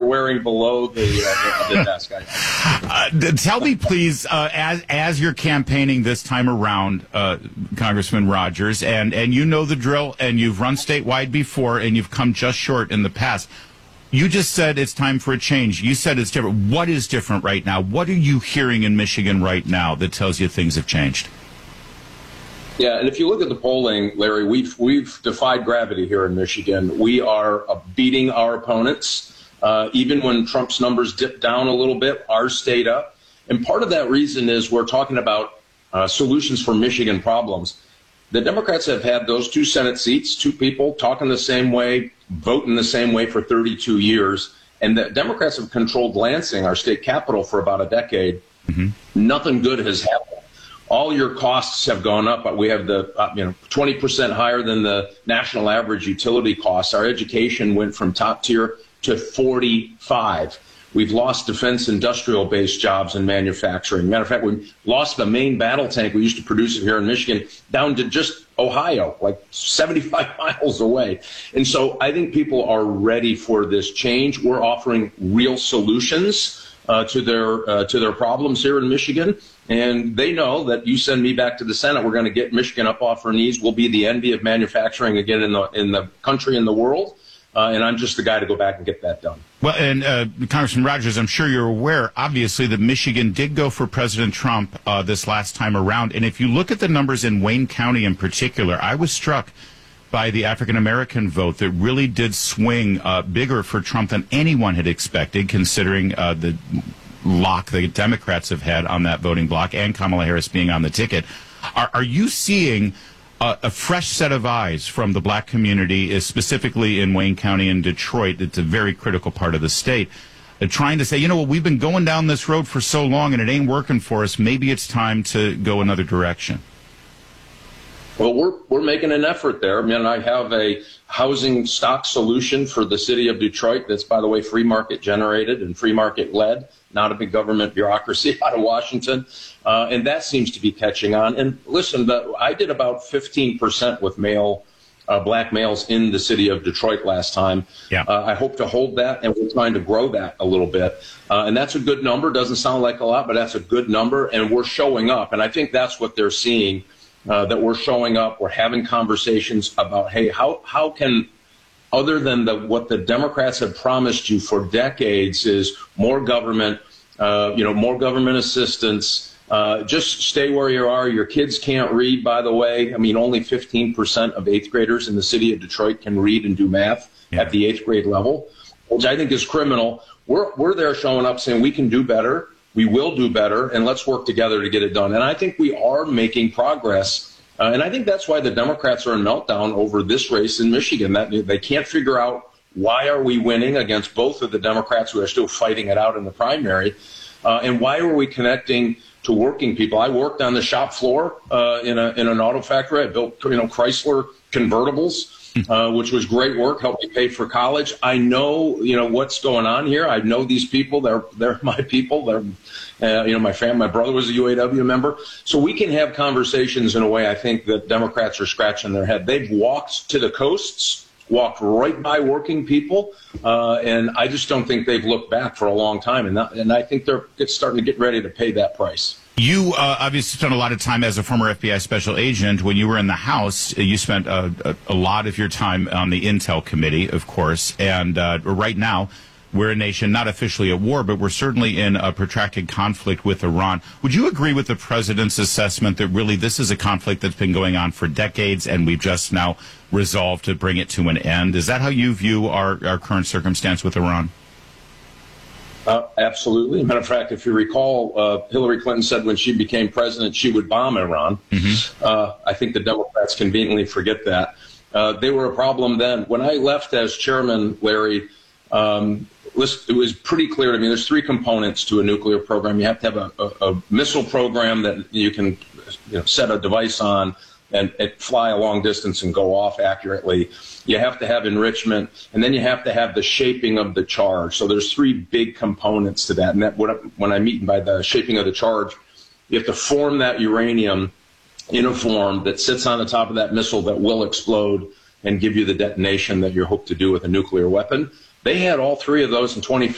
wearing below the desk. Tell me, please, as you're campaigning this time around, Congressman Rogers, and you know the drill, and you've run statewide before, and you've come just short in the past. You just said it's time for a change. You said it's different. What is different right now? What are you hearing in Michigan right now that tells you things have changed? Yeah, and if you look at the polling, Larry, we've defied gravity here in Michigan. We are beating our opponents. Even when Trump's numbers dip down a little bit, ours stayed up. And part of that reason is we're talking about solutions for Michigan problems. The Democrats have had those 2 Senate seats, 2 people talking the same way, voting the same way for 32 years. And the Democrats have controlled Lansing, our state capital, for about a decade. Mm-hmm. Nothing good has happened. All your costs have gone up, but we have the 20% higher than the national average utility costs. Our education went from top tier to 45. We've lost defense industrial-based jobs in manufacturing. Matter of fact, we lost the main battle tank we used to produce it here in Michigan down to just Ohio, like 75 miles away. And so I think people are ready for this change. We're offering real solutions to their problems here in Michigan. And they know that you send me back to the Senate, we're going to get Michigan up off her knees. We'll be the envy of manufacturing again in the country and the world. And I'm just the guy to go back and get that done. Well, and Congressman Rogers, I'm sure you're aware, obviously, that Michigan did go for President Trump this last time around. And if you look at the numbers in Wayne County in particular, I was struck by the African-American vote that really did swing bigger for Trump than anyone had expected, considering the lock the Democrats have had on that voting block and Kamala Harris being on the ticket. Are you seeing a fresh set of eyes from the black community, specifically in Wayne County and Detroit? It's a very critical part of the state, trying to say, we've been going down this road for so long and it ain't working for us. Maybe it's time to go another direction. Well, we're making an effort there. I mean, I have a housing stock solution for the city of Detroit that's, by the way, free market generated and free market led, not a big government bureaucracy out of Washington. And that seems to be catching on. And listen, I did about 15% with black males in the city of Detroit last time. Yeah. I hope to hold that, and we're trying to grow that a little bit. And that's a good number. Doesn't sound like a lot, but that's a good number. And we're showing up. And I think that's what they're seeing. That we're showing up, we're having conversations about, hey, how can, other than what the Democrats have promised you for decades, is more government, more government assistance. Just stay where you are. Your kids can't read, by the way. I mean, only 15% of 8th graders in the city of Detroit can read and do math at the 8th grade level, which I think is criminal. We're there showing up saying we can do better. We will do better, and let's work together to get it done. And I think we are making progress. And I think that's why the Democrats are in meltdown over this race in Michigan. That they can't figure out why are we winning against both of the Democrats who are still fighting it out in the primary, and why are we connecting to working people. I worked on the shop floor in an auto factory. I built Chrysler convertibles. Which was great work, helped me pay for college. I know, what's going on here. I know these people. They're my people. They're, my family. My brother was a UAW member. So we can have conversations in a way I think that Democrats are scratching their head. They've walked to the coasts, walked right by working people, and I just don't think they've looked back for a long time. And I think they're starting to get ready to pay that price. You obviously spent a lot of time as a former FBI special agent. When you were in the House, you spent a lot of your time on the Intel Committee, of course. And right now, we're a nation not officially at war, but we're certainly in a protracted conflict with Iran. Would you agree with the president's assessment that really this is a conflict that's been going on for decades and we've just now resolved to bring it to an end? Is that how you view our current circumstance with Iran? Absolutely. Matter of fact, if you recall, Hillary Clinton said when she became president, she would bomb Iran. Mm-hmm. I think the Democrats conveniently forget that. They were a problem then. When I left as chairman, Larry, it was pretty clear to me there's 3 components to a nuclear program. You have to have a missile program that you can set a device on and fly a long distance and go off accurately. You have to have enrichment, and then you have to have the shaping of the charge. So there's 3 big components to that. And when I mean by the shaping of the charge, you have to form that uranium in a form that sits on the top of that missile that will explode and give you the detonation that you hope to do with a nuclear weapon. They had all 3 of those in 2015.